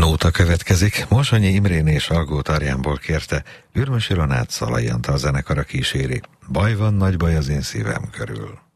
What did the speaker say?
Nóta következik. Mosonyi Imréné és Algó Tarjánból kérte, Ürmös Ilonát Szalai Antal zenekara kíséri. Baj van, nagy baj az én szívem körül.